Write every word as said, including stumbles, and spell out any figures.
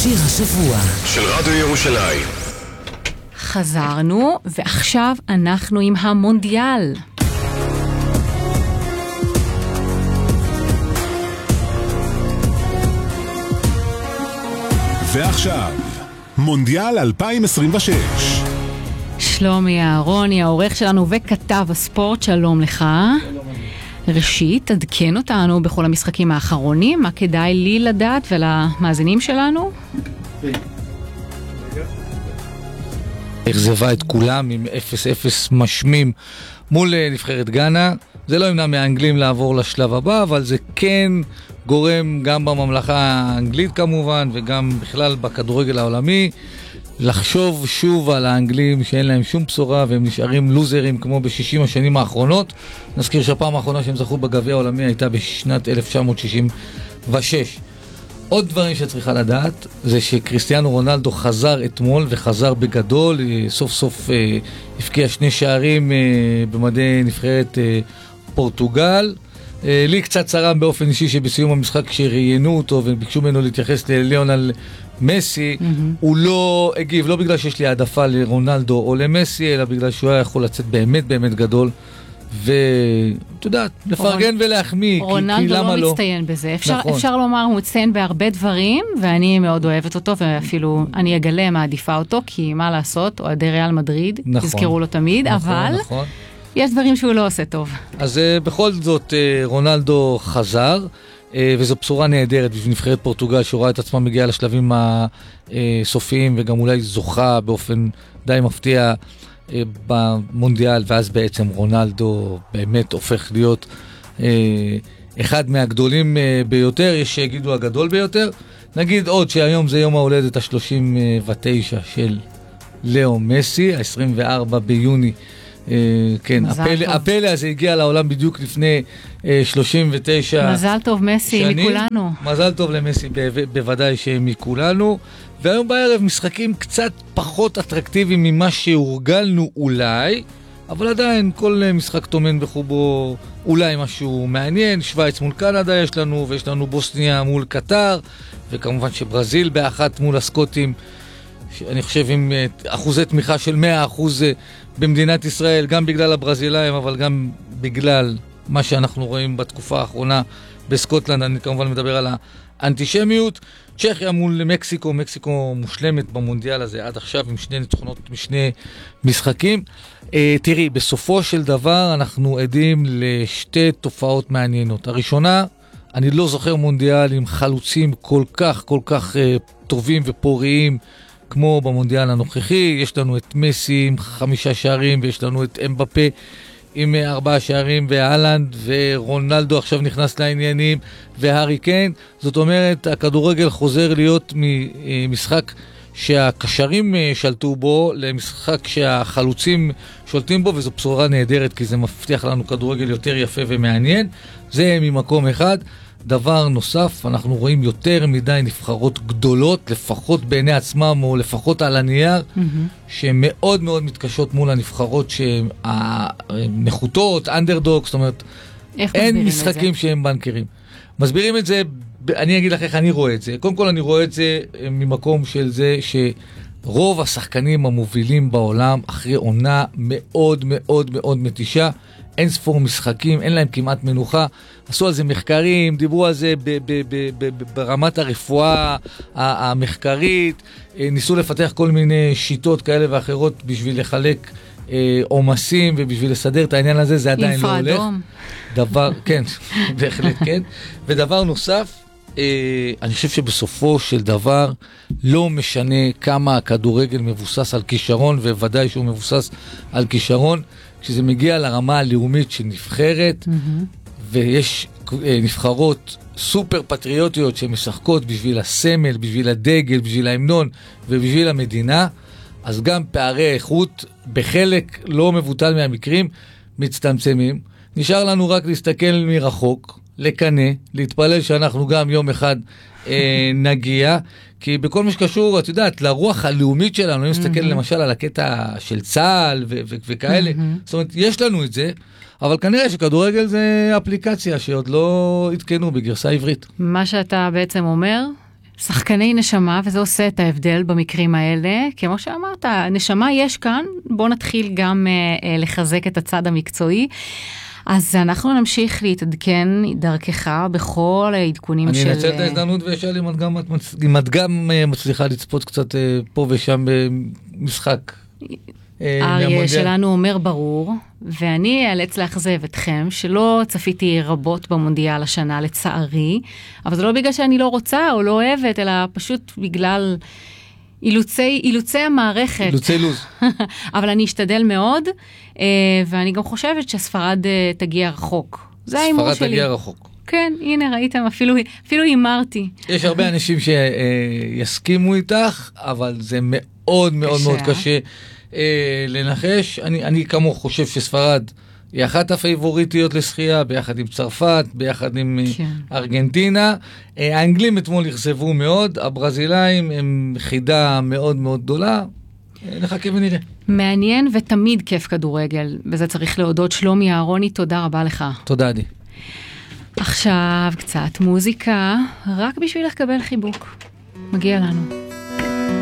שיר השבוע של רדיו ירושלים. חזרנו, ועכשיו אנחנו עם המונדיאל. ועכשיו, מונדיאל אלפיים עשרים ושש. שלומי אהרוני, העורך שלנו וכתב הספורט, שלום לך. ראשית, תדכן אותנו בכל המשחקים האחרונים, מה כדאי לי לדעת ולמאזינים שלנו? החזבה את כולם עם אפס אפס משמים מול נבחרת גאנה. זה לא ימנע מהאנגלים לעבור לשלב הבא, אבל זה כן גורם גם בממלכה האנגלית כמובן, וגם בכלל בכדורגל העולמי, לחשוב שוב על האנגלים שאין להם שום בשורה והם נשארים לוזרים כמו ב-שישים השנים האחרונות. נזכיר שהפעם האחרונה שהם זכו בגביע העולמי הייתה בשנת אלף תשע מאות שישים ושש. עוד דברים שצריכה לדעת זה שקריסטיאנו רונלדו חזר אתמול וחזר בגדול, סוף סוף אה, הפקיע שני שערים אה, במדי נבחרת אה, פורטוגל. אה, לי קצת צרם באופן אישי שבסיום המשחק כשראיינו אותו וביקשו ממנו להתייחס לליאונל מסי, mm-hmm. הוא לא הגיב, לא בגלל שיש לי העדפה לרונלדו או למסי, אלא בגלל שהוא היה יכול לצאת באמת באמת גדול, ואתה יודעת, לפרגן ולהחמיא, כי, כי למה לא? רונלדו לא מצטיין בזה, אפשר, נכון. אפשר לומר, הוא מצטיין בהרבה דברים, ואני מאוד אוהבת אותו, ואפילו אני אגלה מעדיפה אותו, כי מה לעשות, אוהדי ריאל מדריד, נכון. תזכרו לו תמיד, נכון, אבל נכון. יש דברים שהוא לא עושה טוב. אז בכל זאת, רונלדו חזר, וזו בשורה נהדרת בשביל נבחרת פורטוגל שרואה את עצמה מגיעה לשלבים הסופיים וגם אולי זוכה באופן די מפתיע במונדיאל, ואז בעצם רונלדו באמת הופך להיות אחד מהגדולים ביותר, יש שיגידו הגדול ביותר. נגיד עוד שהיום זה יום ההולדת ה-שלושים ותשע של לאו מסי, ה-עשרים וארבעה ביוני. כן, הפלא, הפלא הזה הגיע לעולם בדיוק לפני שלושים ותשע מזל טוב מסי שנים. מכולנו. מזל טוב למסי ב- בוודאי שמכולנו. והיום בערב משחקים קצת פחות אטרקטיביים ממה שהורגלנו אולי, אבל עדיין כל משחק תומן בחובו אולי משהו מעניין. שוויץ מול קנדה יש לנו, ויש לנו בוסניה מול קטר, וכמובן שברזיל באחת מול הסקוטים, אני חושב עם אחוזי תמיכה של מאה אחוז במדינת ישראל, גם בגלל הברזילאים, אבל גם בגלל מה שאנחנו רואים בתקופה האחרונה בסקוטלנד. אני כמובן מדבר על האנטישמיות. צ'כיה מול מקסיקו, מקסיקו מושלמת במונדיאל הזה עד עכשיו עם שני ניצחונות משני משחקים. אה, תראי, בסופו של דבר אנחנו עדים לשתי תופעות מעניינות. הראשונה, אני לא זוכר מונדיאל עם חלוצים כל כך כל כך אה, טובים ופוריים כמו במונדיאל הנוכחי. יש לנו את מסי עם חמישה שערים, ויש לנו את אמבפה עם ארבעה שערים, והלנד ורונלדו עכשיו נכנס לעניינים, והארי קיין. זאת אומרת, הכדורגל חוזר להיות משחק שהקשרים שלטו בו למשחק שהחלוצים שולטים בו, וזו בשורה נהדרת, כי זה מבטיח לנו כדורגל יותר יפה ומעניין. זה ממקום אחד. דבר נוסף, אנחנו רואים יותר מדי נבחרות גדולות, לפחות בעיני עצמם, או לפחות על הנייר, mm-hmm. שמאוד מאוד מתקשות מול הנבחרות שהנחותות, אנדרדוג, זאת אומרת, אין משחקים שהם בנקרים. מסבירים את זה, אני אגיד לך איך אני רואה את זה. קודם כל אני רואה את זה ממקום של זה שרוב השחקנים המובילים בעולם, אחרי עונה מאוד מאוד מאוד מתישה, אין ספור משחקים, אין להם כמעט מנוחה, עשו על זה מחקרים, דיברו על זה ב- ב- ב- ב- ברמת הרפואה המחקרית, ניסו לפתח כל מיני שיטות כאלה ואחרות בשביל לחלק עומסים ובשביל לסדר את העניין הזה, זה עדיין לא הולך. דבר, כן, בהחלט כן. ודבר נוסף, אני חושב שבסופו של דבר לא משנה כמה הכדורגל מבוסס על כישרון, וודאי שהוא מבוסס על כישרון, כשזה מגיע לרמה הלאומית של נבחרת, mm-hmm. ויש נבחרות סופר פטריוטיות שמשחקות בשביל הסמל, בשביל הדגל, בשביל ההמנון ובשביל המדינה, אז גם פערי איכות בחלק לא מבוטל מהמקרים מצטמצמים. נשאר לנו רק להסתכל מרחוק, לקנה, להתפלל שאנחנו גם יום אחד אה, נגיע, כי בכל מה שקשור, את יודעת, לרוח הלאומית שלנו, אני מסתכל mm-hmm. למשל על הקטע של צה"ל ו- ו- וכאלה, mm-hmm. זאת אומרת, יש לנו את זה, אבל כנראה שכדורגל זה אפליקציה שעוד לא התקנו בגרסה עברית. מה שאתה בעצם אומר, שחקני נשמה, וזה עושה את ההבדל במקרים האלה. כמו שאמרת, נשמה יש כאן, בואו נתחיל גם אה, לחזק את הצד המקצועי. אז אנחנו נמשיך להתעדכן דרכך בכל העדכונים אני של... אני אנצל את ההזדמנות ואשאל אם את גם, אם את גם מצליחה לצפות קצת פה ושם במשחק. האריה שלנו אומר ברור, ואני אאלץ לאכזב אתכם, שלא צפיתי רבות במונדיאל השנה לצערי, אבל זה לא בגלל שאני לא רוצה או לא אוהבת, אלא פשוט בגלל אילוצי, אילוצי המערכת. אילוצי לוז. אבל אני אשתדל מאוד, ואני גם חושבת שספרד תגיע רחוק. זה האימור שלי. ספרד תגיע רחוק. כן, הנה ראיתם, אפילו, אפילו הימרתי. יש הרבה אנשים שיסכימו איתך, אבל זה מאוד מאוד מאוד קשה לנחש. אני, אני כמו חושב שספרד היא אחת הפייבוריטיות לשחייה, ביחד עם צרפת, ביחד עם כן. ארגנטינה. האנגלים אתמול יחזבו מאוד, הברזילאים הם חידה מאוד מאוד גדולה. נחכה ונראה. מעניין ותמיד כיף כדורגל, וזה צריך להודות. שלומי אהרוני, תודה רבה לך. תודה עדי. עכשיו קצת מוזיקה, רק בשביל לקבל חיבוק. מגיע לנו.